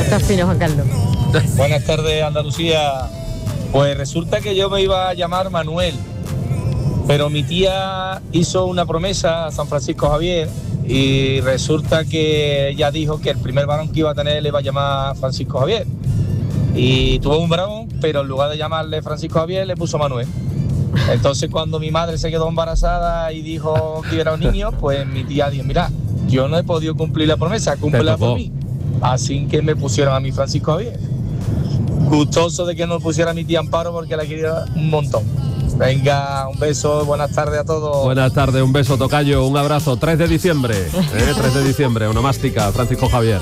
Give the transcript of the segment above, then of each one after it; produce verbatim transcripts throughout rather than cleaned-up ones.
Está fino, Juan Carlos. Buenas tardes, Andalucía. Pues resulta que yo me iba a llamar Manuel, pero mi tía hizo una promesa a San Francisco Javier y resulta que ella dijo que el primer varón que iba a tener le iba a llamar Francisco Javier. Y tuvo un varón, pero en lugar de llamarle Francisco Javier le puso Manuel. Entonces cuando mi madre se quedó embarazada y dijo que era un niño, pues mi tía dijo, mira, yo no he podido cumplir la promesa, cúmplela por mí. Así que me pusieron a mí Francisco Javier. Gustoso de que nos pusiera a mi tía Amparo porque la quería un montón. Venga, un beso, buenas tardes a todos. Buenas tardes, un beso, tocayo, un abrazo. tres de diciembre, ¿eh? tres de diciembre, onomástica, Francisco Javier.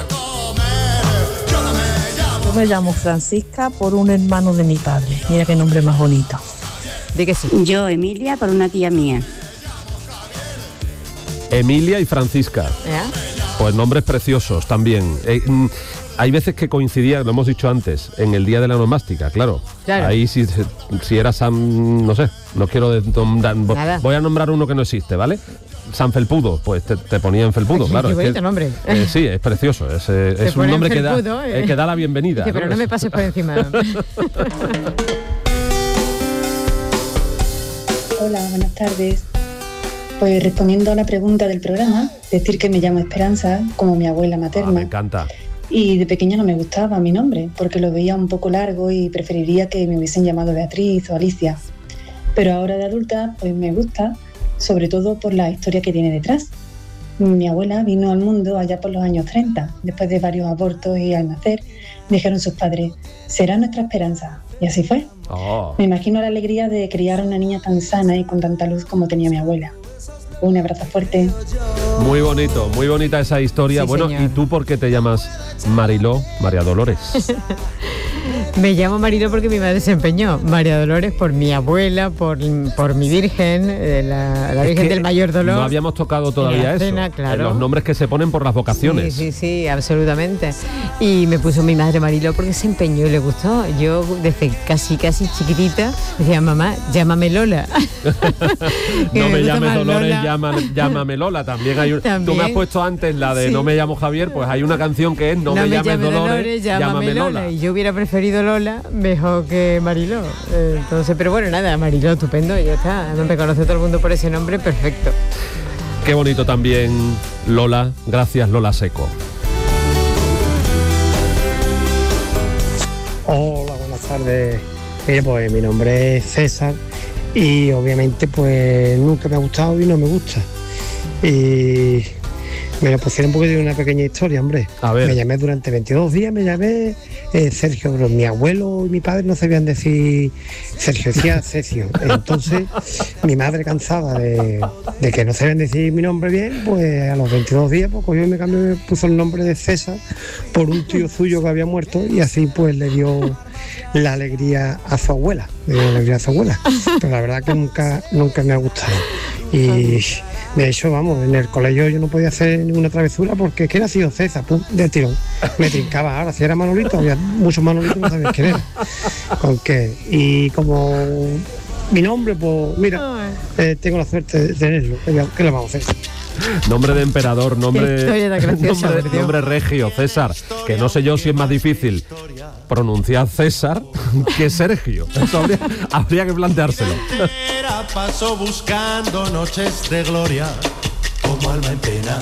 Yo me llamo Francisca por un hermano de mi padre. Mira qué nombre más bonito. Di que sí. Yo, Emilia, por una tía mía. Emilia y Francisca. ¿Eh? Pues nombres preciosos también. Eh, mm, hay veces que coincidía, lo hemos dicho antes, en el día de la onomástica, claro. Claro. Ahí si, si era San, no sé, no quiero de- nombrar, Nada. voy a nombrar uno que no existe, ¿vale? San Felpudo, pues te, te ponía en Felpudo, Ay, claro. qué es bonito que- nombre. eh, sí, es precioso, es, eh, Te es un pone en nombre que da, Felpudo, eh. eh, que da la bienvenida. Dice, pero no me pases por encima. Hola, buenas tardes. Pues respondiendo a la pregunta del programa, decir que me llamo Esperanza, como mi abuela Ah, me materna, encanta. y de pequeña no me gustaba mi nombre, porque lo veía un poco largo y preferiría que me hubiesen llamado Beatriz o Alicia. Pero ahora de adulta, pues me gusta, sobre todo por la historia que tiene detrás. Mi abuela vino al mundo allá por los años treinta, después de varios abortos, y al nacer dijeron sus padres, será nuestra esperanza. Y así fue. Oh. Me imagino la alegría de criar a una niña tan sana y con tanta luz como tenía mi abuela. Un abrazo fuerte. Muy bonito, muy bonita esa historia. Sí, bueno, señor. ¿y tú por qué te llamas Mariló María Dolores? Me llamo Mariló porque mi madre se empeñó. María Dolores por mi abuela, por, por mi virgen, eh, la, la Es Virgen que del Mayor Dolor. No habíamos tocado todavía la eso. cena, claro. Los nombres que se ponen por las vocaciones. Sí, sí, sí, absolutamente. Y me puso mi madre Mariló porque se empeñó y le gustó. Yo desde casi, casi chiquitita decía, mamá, llámame Lola. Que No me gusta llames más Dolores, Lola. llama, llámame Lola. También hay un, tú También. me has puesto antes la de Sí. No me llamo Javier, pues hay una canción que es No, me, llames Dolores, llámame Lola. Y yo hubiera preferido Lola mejor que Mariló. Eh, Entonces, pero bueno, nada, Mariló, estupendo, y ya está. Además me conoce todo el mundo por ese nombre, perfecto. Qué bonito también Lola. Gracias, Lola Seco. Hola, buenas tardes. Mire, pues mi nombre es César y obviamente pues nunca me ha gustado y no me gusta. Y me lo pusieron porque de una pequeña historia, hombre. A ver. Me llamé durante veintidós días, me llamé eh, Sergio, pero mi abuelo y mi padre no sabían decir Sergio, decía Cecio. Entonces, mi madre, cansada de, de que no sabían decir mi nombre bien, pues a los veintidós días pues cogió y me cambió y me puso el nombre de César por un tío suyo que había muerto, y así pues le dio la alegría a su abuela, le dio la alegría a su abuela. Pero la verdad que nunca, nunca me ha gustado. Y de hecho, vamos, en el colegio yo no podía hacer ninguna travesura porque es que era sido César, pum, de tirón. Me trincaba. Ahora, si era Manolito, había muchos Manolitos, no sabía quién era. Con qué. Y como mi nombre, pues mira, eh, tengo la suerte de tenerlo. ¿Qué le vamos a hacer? Nombre de emperador, Qué nombre, historia tan graciosa, nombre, por Dios. nombre regio, César. Que no sé yo si es más difícil pronunciar César que Sergio. Eso habría, habría que planteárselo. Paso buscando noches de gloria como alma en pena.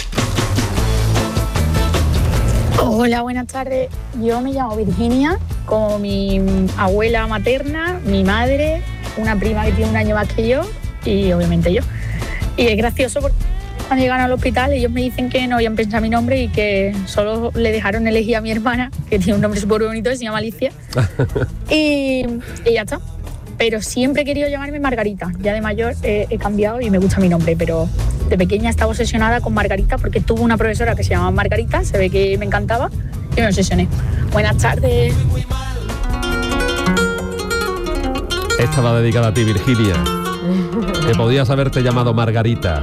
Hola, buenas tardes. Yo me llamo Virginia, como mi abuela materna, mi madre, una prima que tiene un año más que yo y obviamente yo. Y es gracioso porque cuando llegan al hospital ellos me dicen que no habían pensado mi nombre y que solo le dejaron elegir a mi hermana, que tiene un nombre súper bonito, que se llama Alicia. y, y ya está. Pero siempre he querido llamarme Margarita. Ya de mayor eh, he cambiado y me gusta mi nombre, pero de pequeña estaba obsesionada con Margarita porque tuve una profesora que se llamaba Margarita, se ve que me encantaba y me obsesioné. Buenas tardes. Esta va dedicada a ti, Virginia. Que podías haberte llamado Margarita.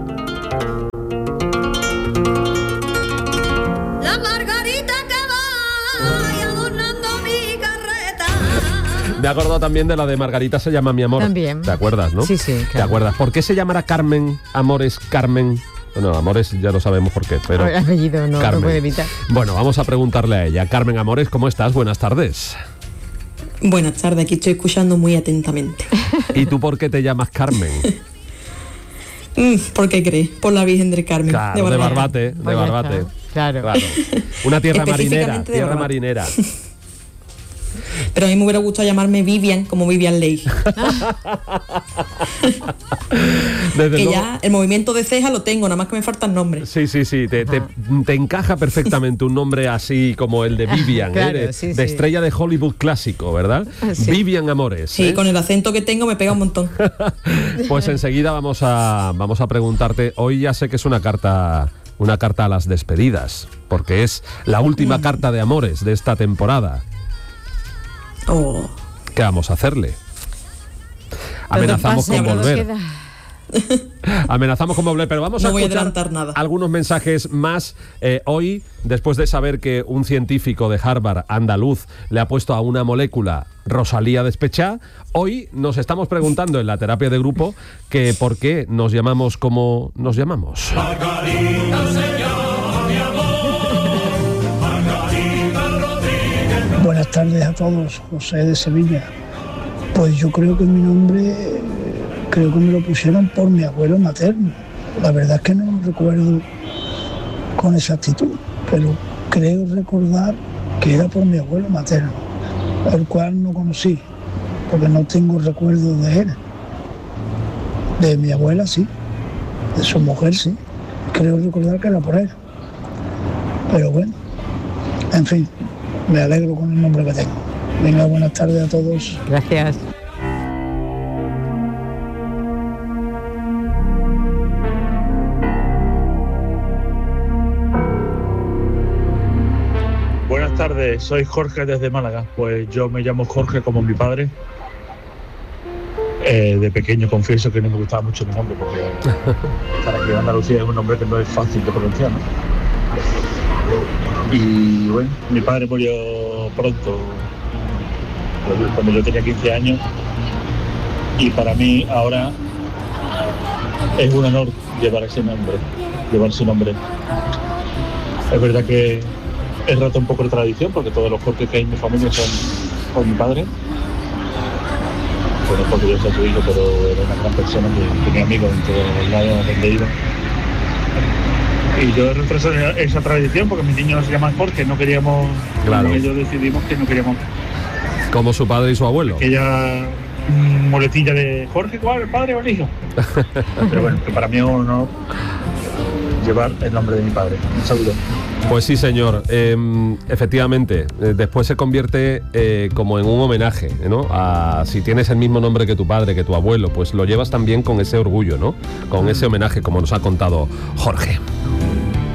La Margarita que va y adornando mi carreta. Me he acordado también de la de Margarita se llama mi amor. También. ¿Te acuerdas, no? Sí, sí, ¿Te claro. acuerdas? ¿Por qué se llamará Carmen Amores Carmen Bueno, Amores ya lo sabemos por qué, pero... El apellido no Carmen. lo puede evitar. Bueno, vamos a preguntarle a ella. Carmen Amores, ¿cómo estás? Buenas tardes. Buenas tardes, aquí estoy escuchando muy atentamente. ¿Y tú por qué te llamas Carmen? Mm, ¿Por qué crees? Por la Virgen del Carmen. Claro, de Barbate, de Pues ya Barbate. está, claro. Claro. Una tierra marinera, Específicamente de tierra Barbate. marinera. Pero a mí me hubiera gustado llamarme Vivian, como Vivian Leigh. Desde Que luego- ya el movimiento de ceja lo tengo, nada más que me faltan nombres. Sí, sí, sí, te, te, te encaja perfectamente un nombre así como el de Vivian, Claro, ¿eh? de, sí, de sí. estrella de Hollywood clásico, ¿verdad? Sí. Vivian Amores. Sí, ¿eh? con el acento que tengo me pega un montón. Pues enseguida vamos a, vamos a preguntarte, hoy ya sé que es una carta, una carta a las despedidas, porque es la última carta de Amores de esta temporada. Oh. ¿Qué vamos a hacerle? Amenazamos pasa, con ya nos volver. queda. Amenazamos con volver, pero vamos No a voy a escuchar adelantar nada. algunos mensajes más. Eh, hoy, después de saber que un científico de Harvard andaluz le ha puesto a una molécula Rosalía despechá, hoy nos estamos preguntando en la terapia de grupo que por qué nos llamamos como nos llamamos. Buenas tardes a todos, José de Sevilla. Pues yo creo que mi nombre, eh, creo que me lo pusieron por mi abuelo materno. La verdad es que no lo recuerdo con exactitud, pero creo recordar que era por mi abuelo materno, el cual no conocí, porque no tengo recuerdos de él. De mi abuela sí, de su mujer sí. Creo recordar que era por él. Pero bueno, en fin. Me alegro con el nombre que tengo. Venga, buenas tardes a todos. Gracias. Buenas tardes, soy Jorge desde Málaga. Pues yo me llamo Jorge como mi padre. Eh, de pequeño confieso que no me gustaba mucho mi nombre porque para que Andalucía es un nombre que no es fácil de pronunciar, ¿no? Y bueno, mi padre murió pronto, cuando yo tenía quince años, y para mí ahora es un honor llevar ese nombre, llevar su nombre. Es verdad que he roto un poco la tradición porque todos los Jorge que hay en mi familia son por mi padre. Bueno, porque yo soy su hijo, pero era una gran persona que tenía amigos en todos los lados donde iba. Y yo he retrasado esa tradición porque mis niños se llaman Jorge, no queríamos, Claro. ellos decidimos que no queríamos Como su padre y su abuelo. aquella mm, muletilla de Jorge, ¿cuál? ¿El padre o el hijo? Pero bueno, que para mí es un honor llevar el nombre de mi padre. Un saludo. Pues sí, señor. Eh, efectivamente, eh, después se convierte eh, como en un homenaje, ¿no? A, si tienes el mismo nombre que tu padre, que tu abuelo, pues lo llevas también con ese orgullo, ¿no? Con ese homenaje, como nos ha contado Jorge.